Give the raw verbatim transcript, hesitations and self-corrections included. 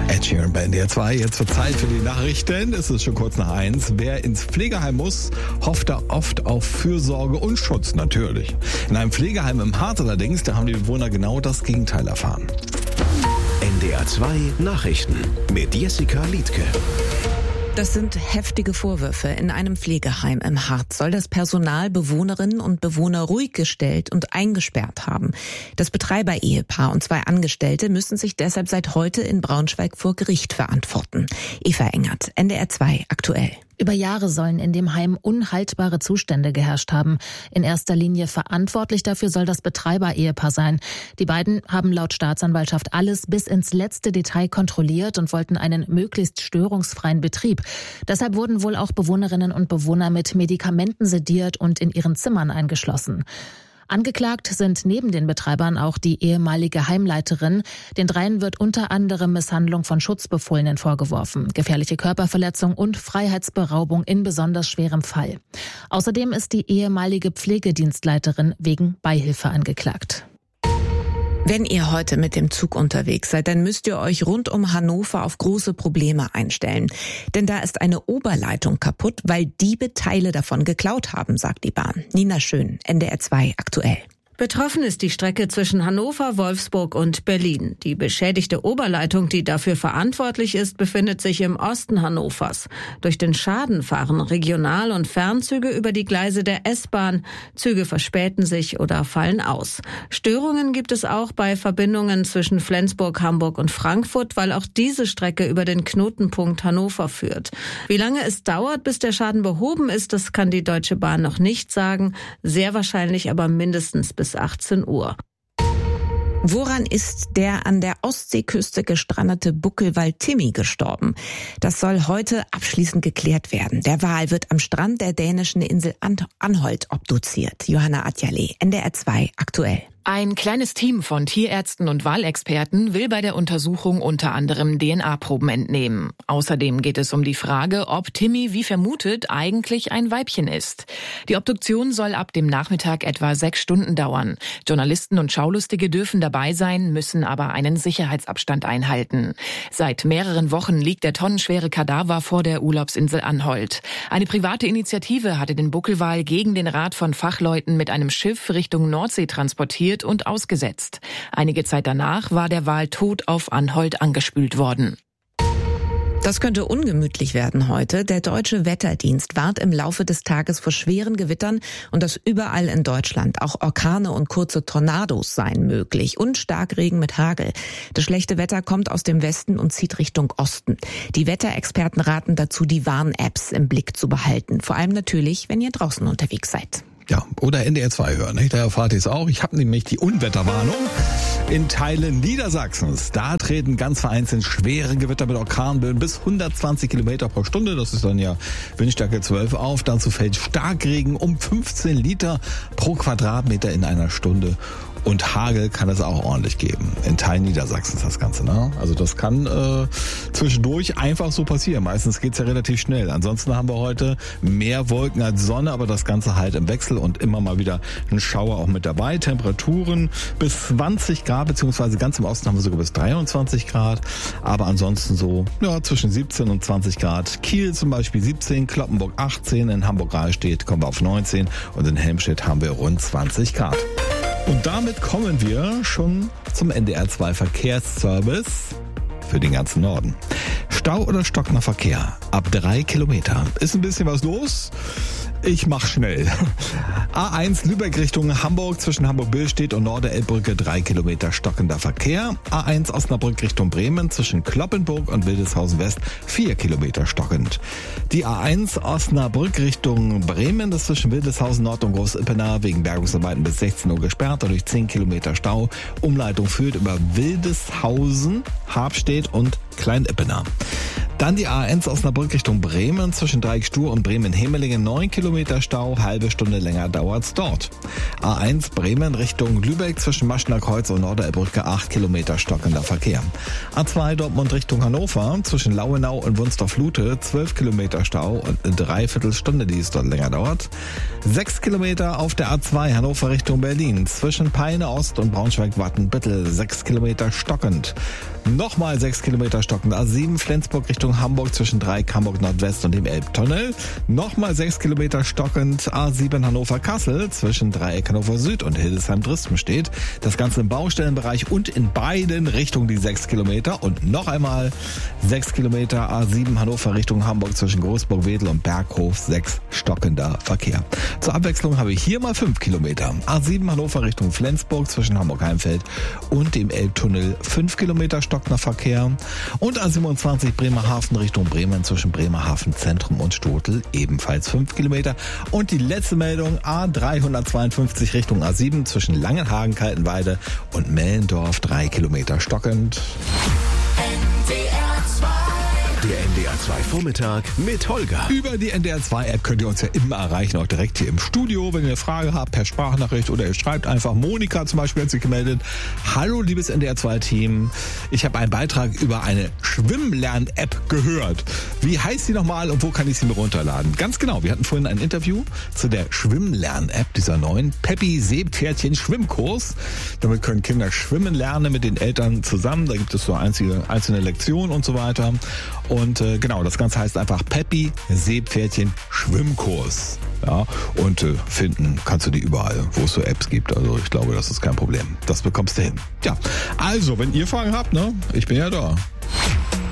Ed Sheeran bei N D R zwei. Jetzt wird Zeit für die Nachrichten. Es ist schon kurz nach eins. Wer ins Pflegeheim muss, hofft da oft auf Fürsorge und Schutz natürlich. In einem Pflegeheim im Harz allerdings, da haben die Bewohner genau das Gegenteil erfahren. N D R zwei Nachrichten mit Jessica Liedke. Das sind heftige Vorwürfe. In einem Pflegeheim im Harz soll das Personal Bewohnerinnen und Bewohner ruhig gestellt und eingesperrt haben. Das Betreiber-Ehepaar und zwei Angestellte müssen sich deshalb seit heute in Braunschweig vor Gericht verantworten. Eva Engert, N D R zwei aktuell. Über Jahre sollen in dem Heim unhaltbare Zustände geherrscht haben. In erster Linie verantwortlich dafür soll das Betreiber-Ehepaar sein. Die beiden haben laut Staatsanwaltschaft alles bis ins letzte Detail kontrolliert und wollten einen möglichst störungsfreien Betrieb. Deshalb wurden wohl auch Bewohnerinnen und Bewohner mit Medikamenten sediert und in ihren Zimmern eingeschlossen. Angeklagt sind neben den Betreibern auch die ehemalige Heimleiterin. Den dreien wird unter anderem Misshandlung von Schutzbefohlenen vorgeworfen, gefährliche Körperverletzung und Freiheitsberaubung in besonders schwerem Fall. Außerdem ist die ehemalige Pflegedienstleiterin wegen Beihilfe angeklagt. Wenn ihr heute mit dem Zug unterwegs seid, dann müsst ihr euch rund um Hannover auf große Probleme einstellen. Denn da ist eine Oberleitung kaputt, weil Diebe Teile davon geklaut haben, sagt die Bahn. Nina Schön, N D R zwei aktuell. Betroffen ist die Strecke zwischen Hannover, Wolfsburg und Berlin. Die beschädigte Oberleitung, die dafür verantwortlich ist, befindet sich im Osten Hannovers. Durch den Schaden fahren Regional- und Fernzüge über die Gleise der S-Bahn. Züge verspäten sich oder fallen aus. Störungen gibt es auch bei Verbindungen zwischen Flensburg, Hamburg und Frankfurt, weil auch diese Strecke über den Knotenpunkt Hannover führt. Wie lange es dauert, bis der Schaden behoben ist, das kann die Deutsche Bahn noch nicht sagen. Sehr wahrscheinlich aber mindestens bis bis achtzehn Uhr. Woran ist der an der Ostseeküste gestrandete Buckelwal Timmy gestorben? Das soll heute abschließend geklärt werden. Der Wal wird am Strand der dänischen Insel Anholt obduziert. Johanna Atjale, N D R zwei aktuell. Ein kleines Team von Tierärzten und Walexperten will bei der Untersuchung unter anderem D N A-Proben entnehmen. Außerdem geht es um die Frage, ob Timmy, wie vermutet, eigentlich ein Weibchen ist. Die Obduktion soll ab dem Nachmittag etwa sechs Stunden dauern. Journalisten und Schaulustige dürfen dabei sein, müssen aber einen Sicherheitsabstand einhalten. Seit mehreren Wochen liegt der tonnenschwere Kadaver vor der Urlaubsinsel Anholt. Eine private Initiative hatte den Buckelwal gegen den Rat von Fachleuten mit einem Schiff Richtung Nordsee transportiert und ausgesetzt. Einige Zeit danach war der Wal tot auf Anholt angespült worden. Das könnte ungemütlich werden heute. Der Deutsche Wetterdienst warnt im Laufe des Tages vor schweren Gewittern und das überall in Deutschland. Auch Orkane und kurze Tornados seien möglich und Starkregen mit Hagel. Das schlechte Wetter kommt aus dem Westen und zieht Richtung Osten. Die Wetterexperten raten dazu, die Warn-Apps im Blick zu behalten. Vor allem natürlich, wenn ihr draußen unterwegs seid. Ja, oder N D R zwei hören, nicht? Da erfahrt ihr es auch. Ich habe nämlich die Unwetterwarnung in Teilen Niedersachsens. Da treten ganz vereinzelt schwere Gewitter mit Orkanböen bis hundertzwanzig Kilometer pro Stunde. Das ist dann ja Windstärke zwölf auf. Dazu fällt Starkregen um fünfzehn Liter pro Quadratmeter in einer Stunde. Und Hagel kann es auch ordentlich geben. In Teilen Niedersachsens das Ganze, ne? Also das kann äh, zwischendurch einfach so passieren. Meistens geht's ja relativ schnell. Ansonsten haben wir heute mehr Wolken als Sonne, aber das Ganze halt im Wechsel und immer mal wieder ein Schauer auch mit dabei. Temperaturen bis zwanzig Grad, beziehungsweise ganz im Osten haben wir sogar bis dreiundzwanzig Grad. Aber ansonsten so ja zwischen siebzehn und zwanzig Grad. Kiel zum Beispiel siebzehn, Cloppenburg achtzehn, in Hamburg-Rahlstedt kommen wir auf neunzehn und in Helmstedt haben wir rund zwanzig Grad. Und damit kommen wir schon zum N D R zwei Verkehrsservice für den ganzen Norden. Stau oder stockender Verkehr ab drei Kilometer. Ist ein bisschen was los. Ich mach schnell. A eins Lübeck Richtung Hamburg zwischen Hamburg-Billstedt und Norderelbbrücke drei Kilometer stockender Verkehr. A eins Osnabrück Richtung Bremen zwischen Cloppenburg und Wildeshausen West vier Kilometer stockend. Die A eins Osnabrück Richtung Bremen, das zwischen Wildeshausen Nord und Groß-Ippener wegen Bergungsarbeiten bis sechzehn Uhr gesperrt, dadurch zehn Kilometer Stau. Umleitung führt über Wildeshausen, Habstedt und Klein-Ippener. Dann die A eins Osnabrück Richtung Bremen zwischen Dreieckstuhr und Bremen-Hemelingen neun Kilometer Stau, halbe Stunde länger dauert's dort. A eins Bremen Richtung Lübeck zwischen Maschner Kreuz und Norderbrücke acht Kilometer stockender Verkehr. A zwei Dortmund Richtung Hannover zwischen Lauenau und Wunstorf-Lute zwölf Kilometer Stau und eine Dreiviertelstunde, die es dort länger dauert. sechs Kilometer auf der A zwei Hannover Richtung Berlin zwischen Peine Ost und Braunschweig-Wattenbüttel sechs Kilometer stockend. Nochmal sechs Kilometer stockend. A sieben Flensburg Richtung Hamburg zwischen Dreieck Hamburg Nordwest und dem Elbtunnel. Nochmal sechs Kilometer stockend. A sieben Hannover Kassel zwischen Dreieck Hannover Süd und Hildesheim Drispenstedt. Das Ganze im Baustellenbereich und in beiden Richtungen die sechs Kilometer. Und noch einmal sechs Kilometer A sieben Hannover Richtung Hamburg zwischen Großburg-Wedel und Berghof sechs stockender Verkehr. Zur Abwechslung habe ich hier mal fünf Kilometer. A sieben Hannover Richtung Flensburg zwischen Hamburg-Heimfeld und dem Elbtunnel fünf Kilometer stockender Verkehr. Und A siebenundzwanzig Bremerhaven Richtung Bremen zwischen Bremerhaven Zentrum und Stotel ebenfalls fünf Kilometer. Und die letzte Meldung A dreihundertzweiundfünfzig Richtung A sieben zwischen Langenhagen, Kaltenweide und Mellendorf drei Kilometer stockend. Der N D R zwei Vormittag mit Holger. Über die N D R zwei App könnt ihr uns ja immer erreichen, auch direkt hier im Studio. Wenn ihr eine Frage habt, per Sprachnachricht oder ihr schreibt einfach. Monika zum Beispiel hat sich gemeldet. Hallo liebes N D R zwei Team. Ich habe einen Beitrag über eine Schwimmlern-App gehört. Wie heißt sie nochmal und wo kann ich sie mir runterladen? Ganz genau, wir hatten vorhin ein Interview zu der Schwimmlern-App, dieser neuen Peppi Seepferdchen Schwimmkurs. Damit können Kinder schwimmen lernen mit den Eltern zusammen. Da gibt es so einzige, einzelne Lektionen und so weiter. Und äh, genau, das Ganze heißt einfach Peppi Seepferdchen Schwimmkurs. Ja, und äh, finden kannst du die überall, wo es so Apps gibt. Also ich glaube, das ist kein Problem. Das bekommst du hin. Ja, also, wenn ihr Fragen habt, ne, ich bin ja da.